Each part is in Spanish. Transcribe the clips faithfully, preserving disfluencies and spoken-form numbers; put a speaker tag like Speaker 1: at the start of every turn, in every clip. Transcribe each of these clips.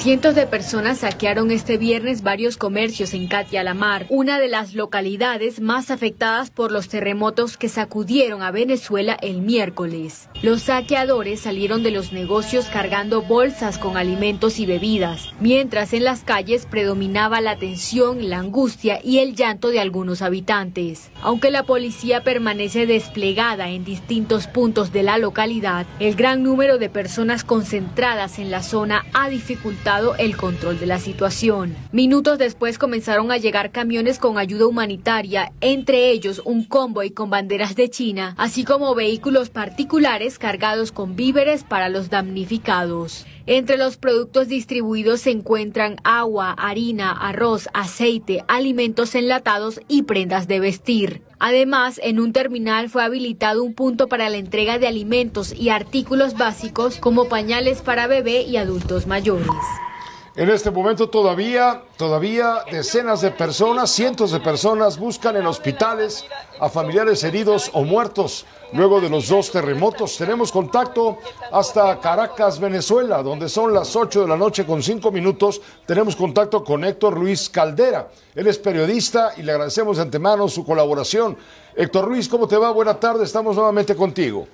Speaker 1: Cientos de personas saquearon este viernes varios comercios en Catia-la-Mar, una de las localidades más afectadas por los terremotos que sacudieron a Venezuela el miércoles. Los saqueadores salieron de los negocios cargando bolsas con alimentos y bebidas, mientras en las calles predominaba la tensión, la angustia y el llanto de algunos habitantes. Aunque la policía permanece desplegada en distintos puntos de la localidad, el gran número de personas concentradas en la zona ha dificultado el control de la situación. Minutos después comenzaron a llegar camiones con ayuda humanitaria, entre ellos un convoy con banderas de China, así como vehículos particulares cargados con víveres para los damnificados. Entre los productos distribuidos se encuentran agua, harina, arroz, aceite, alimentos enlatados y prendas de vestir. Además, en un terminal fue habilitado un punto para la entrega de alimentos y artículos básicos como pañales para bebé y adultos mayores.
Speaker 2: En este momento todavía, todavía decenas de personas, cientos de personas buscan en hospitales a familiares heridos o muertos luego de los dos terremotos. Tenemos contacto hasta Caracas, Venezuela, donde son las ocho de la noche con cinco minutos. Tenemos contacto con Héctor Luis Caldera. Él es periodista y le agradecemos de antemano su colaboración. Héctor Luis, ¿cómo te va? Buena tarde, estamos nuevamente contigo.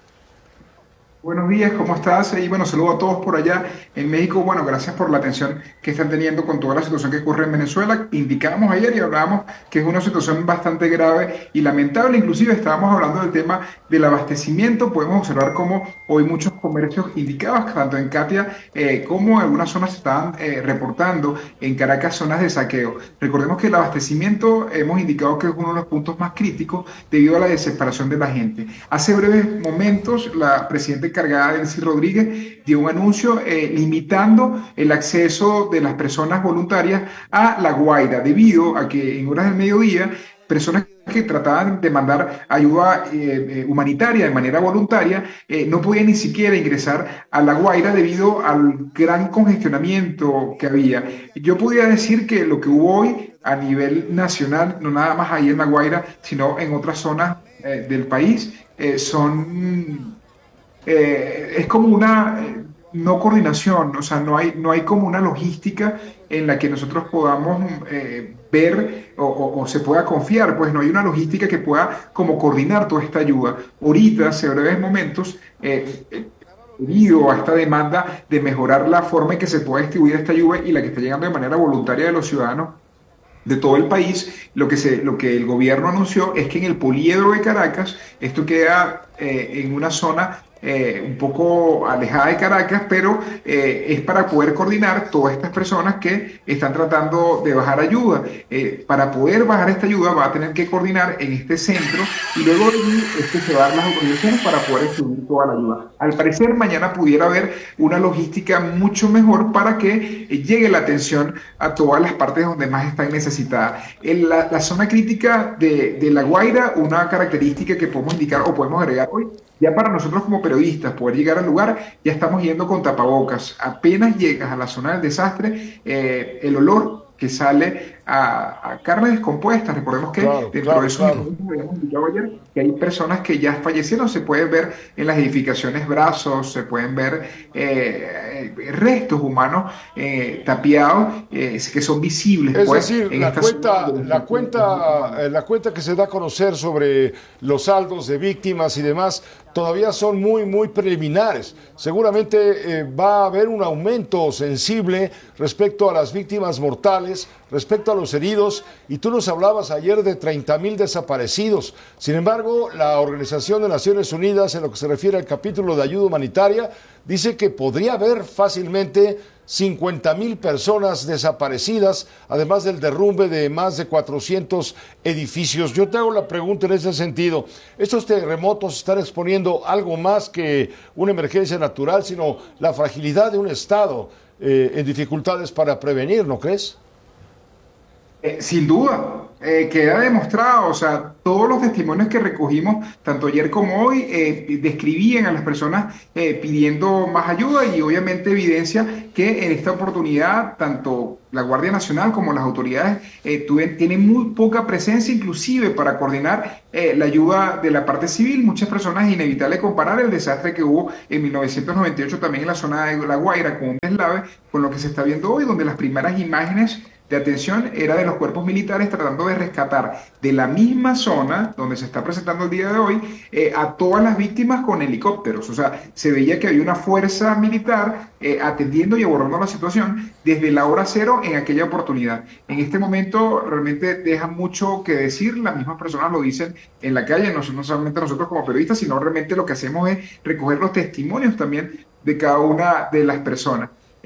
Speaker 3: Buenos días, ¿cómo estás? Y bueno, saludo a todos por allá en México. Bueno, gracias por la atención que están teniendo con toda la situación que ocurre en Venezuela. Indicábamos ayer y hablábamos que es una situación bastante grave y lamentable. Inclusive estábamos hablando del tema del abastecimiento. Podemos observar cómo hoy muchos comercios indicados, tanto en Catia eh, como en algunas zonas se estaban eh, reportando en Caracas zonas de saqueo. Recordemos que el abastecimiento hemos indicado que es uno de los puntos más críticos debido a la desesperación de la gente. Hace breves momentos la presidenta encargada, Delcy Rodríguez, dio un anuncio eh, limitando el acceso de las personas voluntarias a La Guaira, debido a que en horas del mediodía personas que trataban de mandar ayuda eh, eh, humanitaria de manera voluntaria eh, no podían ni siquiera ingresar a La Guaira debido al gran congestionamiento que había. Yo podría decir que lo que hubo hoy a nivel nacional, no nada más ahí en La Guaira, sino en otras zonas eh, del país, eh, son... Eh, es como una eh, no coordinación, o sea, no hay, no hay como una logística en la que nosotros podamos eh, ver o, o, o se pueda confiar, pues no hay una logística que pueda como coordinar toda esta ayuda. Ahorita, hace breves momentos, eh, eh, debido a esta demanda de mejorar la forma en que se puede distribuir esta ayuda y la que está llegando de manera voluntaria de los ciudadanos de todo el país, lo que, se, lo que el gobierno anunció es que en el poliedro de Caracas, esto queda eh, en una zona Eh, un poco alejada de Caracas, pero eh, es para poder coordinar todas estas personas que están tratando de bajar ayuda. Eh, para poder bajar esta ayuda va a tener que coordinar en este centro y luego es que se va a dar las autorizaciones para poder distribuir toda la ayuda. Al parecer mañana pudiera haber una logística mucho mejor para que eh, llegue la atención a todas las partes donde más están necesitadas. En la, la zona crítica de, de La Guaira, una característica que podemos indicar o podemos agregar hoy, ya para nosotros como periodistas poder llegar al lugar, ya estamos yendo con tapabocas. Apenas llegas a la zona del desastre, eh, el olor que sale a, a carne descompuesta. Recordemos que
Speaker 2: claro,
Speaker 3: dentro
Speaker 2: claro,
Speaker 3: de esos
Speaker 2: claro.
Speaker 3: habíamos indicado ayer que hay personas que ya fallecieron, se pueden ver en las edificaciones brazos, se pueden ver eh, restos humanos eh, tapiados eh, que son visibles.
Speaker 2: Es
Speaker 3: pues,
Speaker 2: decir,
Speaker 3: en
Speaker 2: la
Speaker 3: esta
Speaker 2: cuenta,
Speaker 3: zona de
Speaker 2: la, cuenta, eh, la cuenta que se da a conocer sobre los saldos de víctimas y demás todavía son muy, muy preliminares. Seguramente eh, va a haber un aumento sensible respecto a las víctimas mortales, respecto a los heridos, y tú nos hablabas ayer de treinta mil desaparecidos. Sin embargo, la Organización de Naciones Unidas, en lo que se refiere al capítulo de ayuda humanitaria, dice que podría haber fácilmente cincuenta mil personas desaparecidas, además del derrumbe de más de cuatrocientos edificios. Yo te hago la pregunta en ese sentido. ¿Estos terremotos están exponiendo algo más que una emergencia natural, sino la fragilidad de un Estado eh, en dificultades para prevenir, no crees?
Speaker 3: Eh, sin duda, eh, queda demostrado, o sea, todos los testimonios que recogimos, tanto ayer como hoy, eh, describían a las personas eh, pidiendo más ayuda y obviamente evidencia que en esta oportunidad, tanto la Guardia Nacional como las autoridades eh, tuven, tienen muy poca presencia, inclusive para coordinar eh, la ayuda de la parte civil. Muchas personas, es inevitable comparar el desastre que hubo en mil novecientos noventa y ocho también en la zona de La Guaira con un deslave, con lo que se está viendo hoy, donde las primeras imágenes de atención era de los cuerpos militares tratando de rescatar de la misma zona donde se está presentando el día de hoy eh, a todas las víctimas con helicópteros. O sea, se veía que había una fuerza militar eh, atendiendo y abordando la situación desde la hora cero en aquella oportunidad. En este momento realmente deja mucho que decir, las mismas personas lo dicen en la calle, no, no solamente nosotros como periodistas, sino realmente lo que hacemos es recoger los testimonios también de cada una de las personas.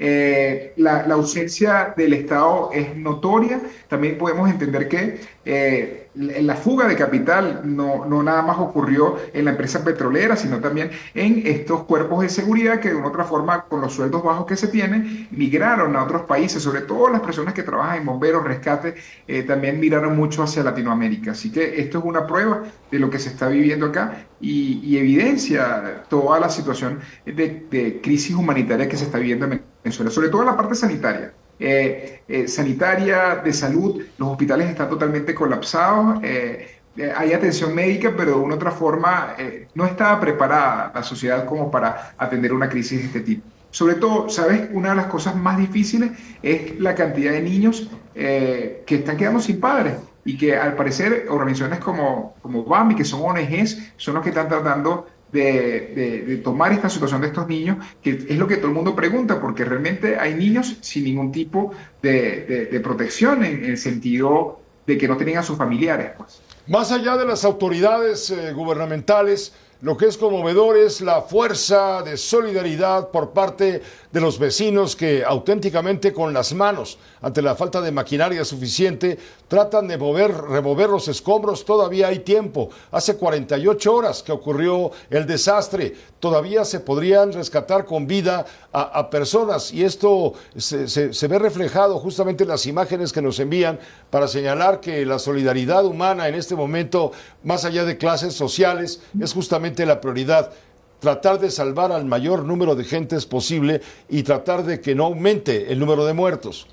Speaker 3: Eh, la, la ausencia del Estado es notoria. También podemos entender que eh, la fuga de capital no, no nada más ocurrió en la empresa petrolera, sino también en estos cuerpos de seguridad que de una otra forma, con los sueldos bajos que se tienen, migraron a otros países, sobre todo las personas que trabajan en bomberos, rescate, eh, también miraron mucho hacia Latinoamérica. Así que esto es una prueba de lo que se está viviendo acá y, y evidencia toda la situación de, de crisis humanitaria que se está viviendo en Venezuela, sobre todo en la parte sanitaria. Eh, eh, sanitaria, de salud, los hospitales están totalmente colapsados, eh, eh, hay atención médica, pero de una u otra forma eh, no estaba preparada la sociedad como para atender una crisis de este tipo. Sobre todo, ¿sabes? Una de las cosas más difíciles es la cantidad de niños eh, que están quedando sin padres y que al parecer organizaciones como, como BAMI, que son O N Ges, son los que están tratando De, de, de tomar esta situación de estos niños, que es lo que todo el mundo pregunta, porque realmente hay niños sin ningún tipo de, de, de protección en, en el sentido de que no tienen a sus familiares, pues.
Speaker 2: Más allá de las autoridades eh, gubernamentales, lo que es conmovedor es la fuerza de solidaridad por parte de los vecinos que auténticamente con las manos, ante la falta de maquinaria suficiente, tratan de mover, remover los escombros. Todavía hay tiempo. Hace cuarenta y ocho horas que ocurrió el desastre. Todavía se podrían rescatar con vida a, a personas y esto se, se, se ve reflejado justamente en las imágenes que nos envían para señalar que la solidaridad humana en este momento, más allá de clases sociales, es justamente la prioridad. Tratar de salvar al mayor número de gentes posible y tratar de que no aumente el número de muertos.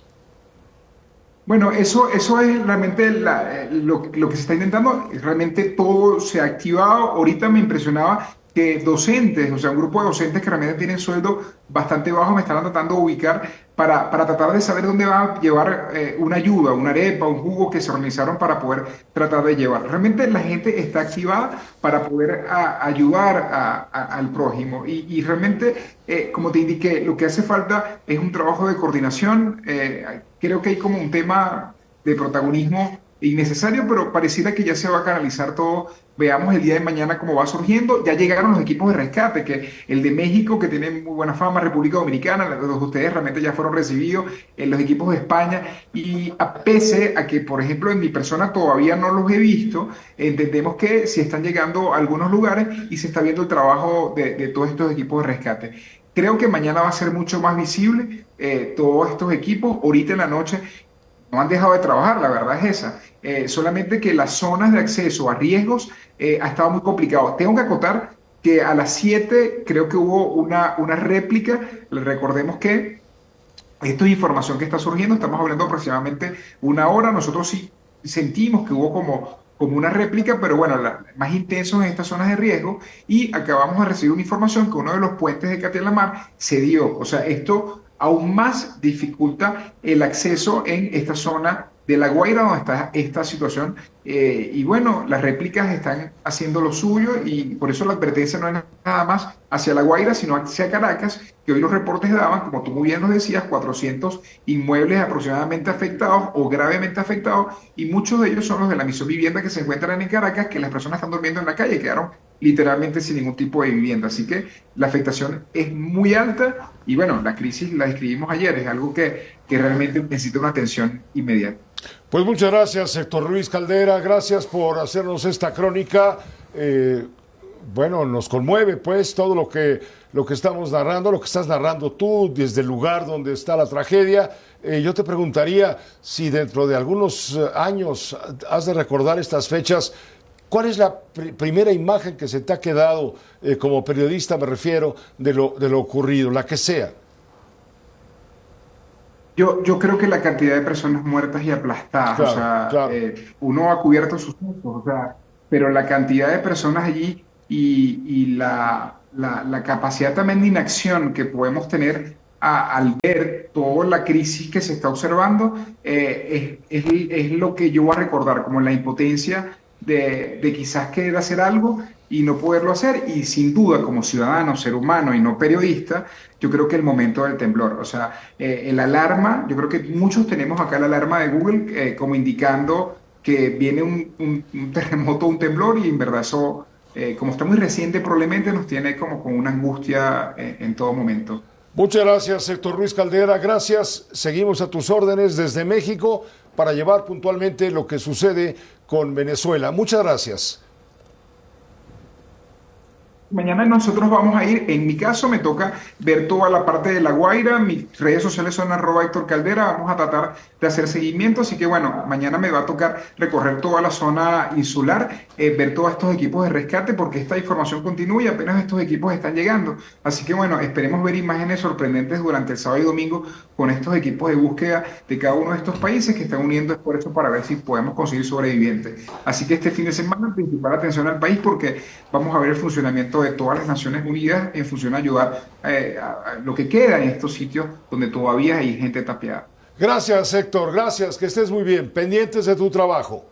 Speaker 3: Bueno, eso, eso es realmente la, lo, lo que se está intentando. Realmente todo se ha activado. Ahorita me impresionaba que docentes, o sea, un grupo de docentes que realmente tienen sueldo bastante bajo, me están tratando de ubicar para, para tratar de saber dónde va a llevar eh, una ayuda, una arepa, un jugo que se organizaron para poder tratar de llevar. Realmente la gente está activada para poder a, ayudar a, a, al prójimo y, y realmente, eh, como te indiqué, lo que hace falta es un trabajo de coordinación. Eh, creo que hay como un tema de protagonismo innecesario, pero pareciera que ya se va a canalizar todo. Veamos el día de mañana cómo va surgiendo. Ya llegaron los equipos de rescate, que el de México, que tiene muy buena fama, República Dominicana, los de ustedes realmente ya fueron recibidos, en los equipos de España, y a pese a que, por ejemplo, en mi persona todavía no los he visto, entendemos que sí están llegando a algunos lugares y se está viendo el trabajo de, de todos estos equipos de rescate. Creo que mañana va a ser mucho más visible eh, todos estos equipos. Ahorita en la noche no han dejado de trabajar, la verdad es esa. Eh, solamente que las zonas de acceso a riesgos eh, ha estado muy complicado. Tengo que acotar que a las siete creo que hubo una, una réplica. Recordemos que esto es información que está surgiendo, estamos hablando aproximadamente una hora. Nosotros sí sentimos que hubo como, como una réplica, pero bueno, la, más intenso en estas zonas de riesgo, y acabamos de recibir una información que uno de los puentes de Katia en la Mar se dio. O sea, esto aún más dificulta el acceso en esta zona de La Guaira donde está esta situación. Eh, y bueno, las réplicas están haciendo lo suyo y por eso la advertencia no es nada más hacia La Guaira, sino hacia Caracas, que hoy los reportes daban, como tú muy bien nos decías, cuatrocientos inmuebles aproximadamente afectados o gravemente afectados, y muchos de ellos son los de la Misión Vivienda que se encuentran en Caracas, que las personas están durmiendo en la calle, quedaron literalmente sin ningún tipo de vivienda. Así que la afectación es muy alta y bueno, la crisis la describimos ayer, es algo que, que realmente necesita una atención inmediata.
Speaker 2: Pues muchas gracias, Héctor Luis Caldera, gracias por hacernos esta crónica. Eh, bueno, nos conmueve pues todo lo que, lo que estamos narrando, lo que estás narrando tú desde el lugar donde está la tragedia. Eh, yo te preguntaría si dentro de algunos años has de recordar estas fechas. ¿Cuál es la pr- primera imagen que se te ha quedado eh, como periodista, me refiero, de lo, de lo ocurrido, la que sea?
Speaker 3: Yo, yo creo que la cantidad de personas muertas y aplastadas, o
Speaker 2: Claro,
Speaker 3: sea,
Speaker 2: claro.
Speaker 3: eh, uno ha cubierto sus ojos, o sea, pero la cantidad de personas allí y, y la, la, la capacidad también de inacción que podemos tener a- al ver toda la crisis que se está observando, eh, es, es, es lo que yo voy a recordar, como la impotencia de, de quizás querer hacer algo y no poderlo hacer, y sin duda como ciudadano, ser humano y no periodista, yo creo que el momento del temblor, o sea, eh, el alarma, yo creo que muchos tenemos acá la alarma de Google eh, como indicando que viene un, un, un terremoto, un temblor, y en verdad eso, eh, como está muy reciente, probablemente nos tiene como con una angustia eh, en todo momento.
Speaker 2: Muchas gracias, Héctor Ruiz Caldera. Gracias. Seguimos a tus órdenes desde México para llevar puntualmente lo que sucede con Venezuela. Muchas gracias.
Speaker 3: Mañana nosotros vamos a ir, en mi caso me toca ver toda la parte de La Guaira, mis redes sociales son arroba Héctor Caldera, vamos a tratar de hacer seguimiento, así que bueno, mañana me va a tocar recorrer toda la zona insular, eh, ver todos estos equipos de rescate, porque esta información continúa y apenas estos equipos están llegando, así que bueno, esperemos ver imágenes sorprendentes durante el sábado y domingo con estos equipos de búsqueda de cada uno de estos países que están uniendo esfuerzos para ver si podemos conseguir sobrevivientes. Así que este fin de semana, principal atención al país, porque vamos a ver el funcionamiento de todas las Naciones Unidas en función a ayudar eh, a, a lo que queda en estos sitios donde todavía hay gente tapiada.
Speaker 2: Gracias, Héctor. Gracias. Que estés muy bien. Pendientes de tu trabajo.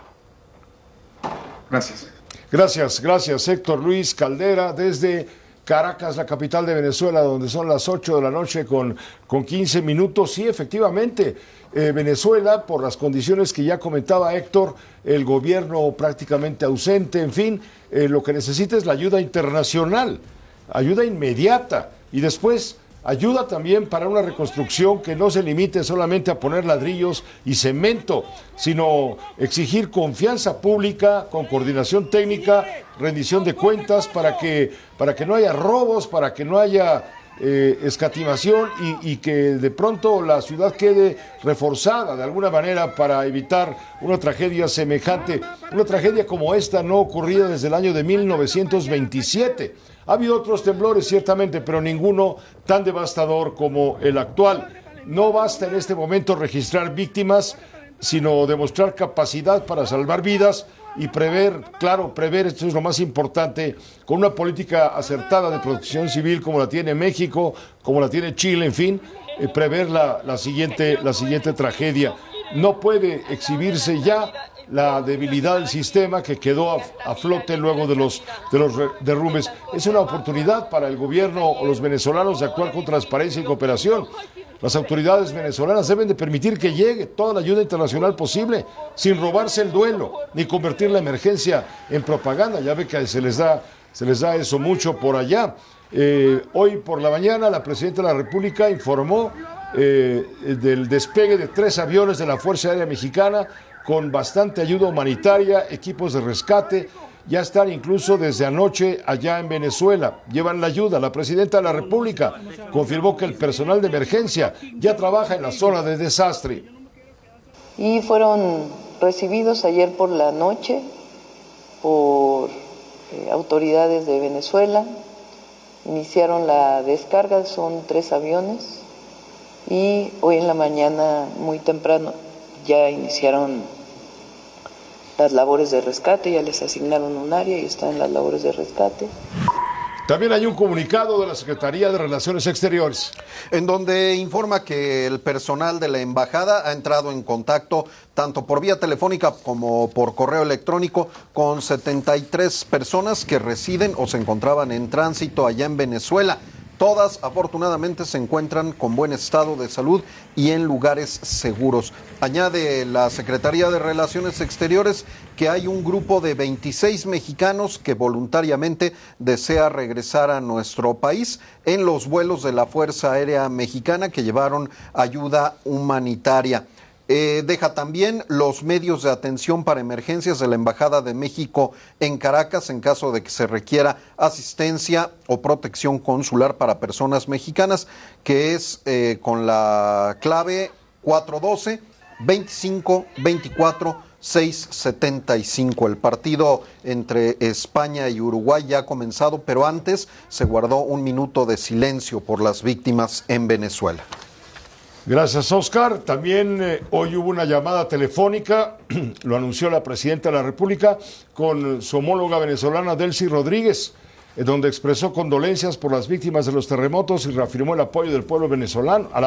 Speaker 3: Gracias.
Speaker 2: Gracias, gracias, Héctor Luis Caldera, desde Caracas, la capital de Venezuela, donde son las ocho de la noche con, con quince minutos. Sí, efectivamente, eh, Venezuela, por las condiciones que ya comentaba Héctor, el gobierno prácticamente ausente, en fin, eh, lo que necesita es la ayuda internacional, ayuda inmediata, y después ayuda también para una reconstrucción que no se limite solamente a poner ladrillos y cemento, sino exigir confianza pública con coordinación técnica, rendición de cuentas para que, para que no haya robos, para que no haya eh, escatimación y, y que de pronto la ciudad quede reforzada de alguna manera para evitar una tragedia semejante. Una tragedia como esta no ocurría desde el año de mil novecientos veintisiete. Ha habido otros temblores, ciertamente, pero ninguno tan devastador como el actual. No basta en este momento registrar víctimas, sino demostrar capacidad para salvar vidas y prever, claro, prever, esto es lo más importante, con una política acertada de protección civil como la tiene México, como la tiene Chile, en fin, eh, prever la, la, siguiente, la siguiente tragedia. No puede exhibirse ya la debilidad del sistema que quedó a, a flote luego de los, de los derrumbes. Es una oportunidad para el gobierno o los venezolanos de actuar con transparencia y cooperación. Las autoridades venezolanas deben de permitir que llegue toda la ayuda internacional posible, sin robarse el duelo, ni convertir la emergencia en propaganda. Ya ve que se les da, se les da eso mucho por allá. Eh, hoy por la mañana la Presidenta de la República informó eh, del despegue de tres aviones de la Fuerza Aérea Mexicana con bastante ayuda humanitaria, equipos de rescate. Ya están incluso desde anoche allá en Venezuela, llevan la ayuda. La Presidenta de la República confirmó que el personal de emergencia ya trabaja en la zona de desastre.
Speaker 4: Y fueron recibidos ayer por la noche por eh, autoridades de Venezuela, iniciaron la descarga, son tres aviones, y hoy en la mañana muy temprano ya iniciaron las labores de rescate, ya les asignaron un área y están en las labores de rescate.
Speaker 2: También hay un comunicado de la Secretaría de Relaciones Exteriores,
Speaker 5: en donde informa que el personal de la embajada ha entrado en contacto tanto por vía telefónica como por correo electrónico con setenta y tres personas que residen o se encontraban en tránsito allá en Venezuela. Todas, afortunadamente, se encuentran con buen estado de salud y en lugares seguros. Añade la Secretaría de Relaciones Exteriores que hay un grupo de veintiséis mexicanos que voluntariamente desea regresar a nuestro país en los vuelos de la Fuerza Aérea Mexicana que llevaron ayuda humanitaria. Eh, deja también los medios de atención para emergencias de la Embajada de México en Caracas en caso de que se requiera asistencia o protección consular para personas mexicanas, que es eh, con la clave cuatro uno dos, veinticinco veinticuatro, seiscientos setenta y cinco. El partido entre España y Uruguay ya ha comenzado, pero antes se guardó un minuto de silencio por las víctimas en Venezuela.
Speaker 2: Gracias, Oscar. También eh, hoy hubo una llamada telefónica, lo anunció la Presidenta de la República, con su homóloga venezolana Delcy Rodríguez, en donde expresó condolencias por las víctimas de los terremotos y reafirmó el apoyo del pueblo venezolano. A la